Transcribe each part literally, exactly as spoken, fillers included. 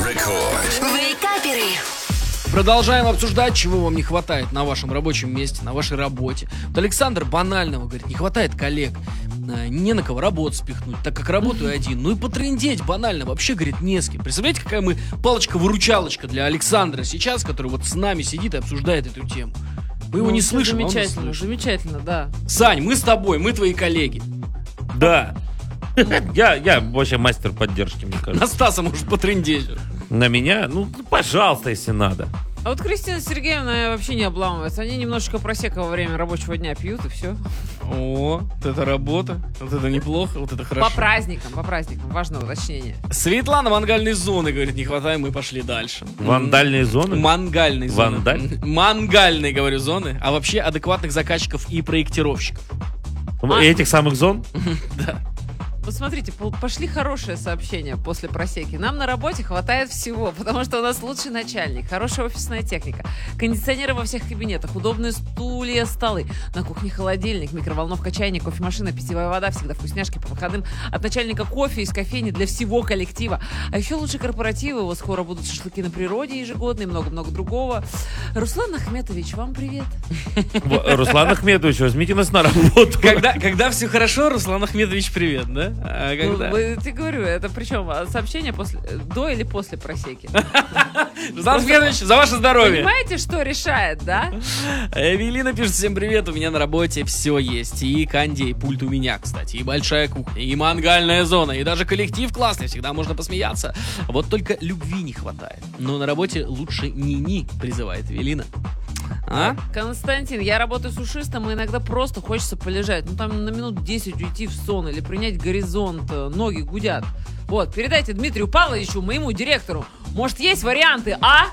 Рекорд. Вейкаперы. Продолжаем обсуждать, чего вам не хватает на вашем рабочем месте, на вашей работе. Вот Александр банального говорит, не хватает коллег, не на кого работу спихнуть, так как работаю один. Ну и потрындеть банально вообще, говорит, не с кем. Представляете, какая мы палочка-выручалочка для Александра сейчас, который вот с нами сидит и обсуждает эту тему. Мы его Ну, не всё слышим, а он нас Замечательно, слышит. замечательно, да. Сань, мы с тобой, мы твои коллеги. Да. Я, я вообще мастер поддержки, мне кажется. На Стаса может потрындеть. На меня? Ну, пожалуйста, если надо. А вот Кристина Сергеевна вообще не обламывается. Они немножечко просека во время рабочего дня пьют, и все. О, вот это работа, вот это неплохо, вот это хорошо. По праздникам, по праздникам. Важное уточнение. Светлана мангальной зоны, говорит, не хватает, мы пошли дальше. Вандальные зоны? Мангальной зоны. Вандаль? Мангальной, говорю, зоны. А вообще адекватных заказчиков и проектировщиков. А. Этих самых зон? Да. Вот смотрите, по- пошли хорошие сообщения после просеки. Нам на работе хватает всего, потому что у нас лучший начальник, хорошая офисная техника, кондиционеры во всех кабинетах, удобные стулья, столы, на кухне холодильник, микроволновка, чайник, кофемашина, питьевая вода, всегда вкусняшки по выходным, от начальника кофе из кофейни для всего коллектива. А еще лучше корпоративы, вот скоро будут шашлыки на природе ежегодные, много-много другого. Руслан Ахметович, вам привет. В- Руслан Ахметович, возьмите нас на работу. Когда, когда все хорошо, Руслан Ахметович, привет, да? А Ну, когда? вы- ты говорю, это причем а, сообщение после, до или после просеки? Руслан Ахметович, за ваше здоровье. Понимаете, что решает, да? Эвелина пишет, всем привет, у меня на работе все есть. И кондей, пульт у меня, кстати, и большая кухня, и мангальная зона, и даже коллектив классный, всегда можно посмеяться. Вот только любви не хватает. Но на работе лучше ни-ни, призывает Эвелина. А? Константин, я работаю сушистом, и иногда просто хочется полежать. Ну, там на минут десять уйти в сон или принять горизонт, э, ноги гудят. Вот, передайте Дмитрию Павловичу, моему директору. Может, есть варианты, а?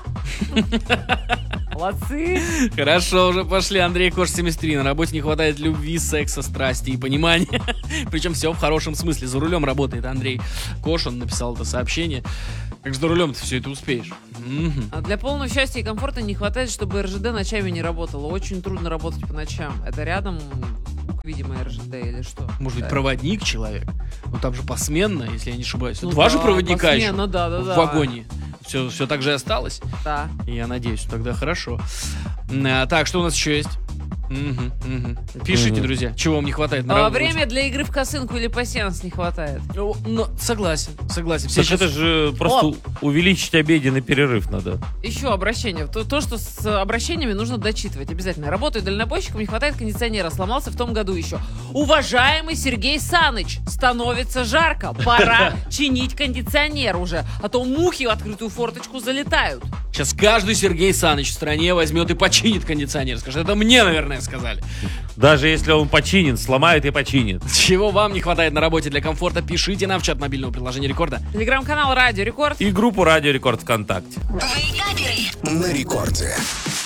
Молодцы. Хорошо, уже пошли. Андрей Кош, семьдесят три. На работе не хватает любви, секса, страсти и понимания. Причем все в хорошем смысле. За рулем работает Андрей Кош, он написал это сообщение. Как же за рулем ты все это успеешь? Мгм. А для полного счастья и комфорта не хватает, чтобы эр жэ дэ ночами не работало. Очень трудно работать по ночам. Это рядом, видимо, эр жэ дэ или что? Может быть, Да. проводник человек? Ну там же посменно, если я не ошибаюсь. Ну Два же да, проводника еще посменно, да, да, в да. вагоне. Все, все так же и осталось. Да. Я надеюсь, тогда хорошо. А, так, что у нас еще есть? Мгм, мгм. Пишите, Мгм. друзья, чего вам не хватает на А, работе. время для игры в косынку или пассианс не хватает. Ну, ну, согласен, согласен. Все Так сейчас... это же просто у- увеличить обеденный перерыв надо. Еще обращение. То, то, что с обращениями нужно дочитывать обязательно. Работаю дальнобойщиком, не хватает кондиционера. Сломался в том году еще. Уважаемый Сергей Саныч, становится жарко. Пора чинить кондиционер уже. А то мухи в открытую форточку залетают. Сейчас каждый Сергей Саныч в стране возьмет и починит кондиционер. Скажет, это мне, наверное, сказали. Даже если он починен, сломает и починит. Чего вам не хватает на работе для комфорта, пишите нам в чат мобильного приложения Рекорда. Телеграм-канал Радио Рекорд. И группу Радио Рекорд ВКонтакте. Вейкаперы. На рекорде.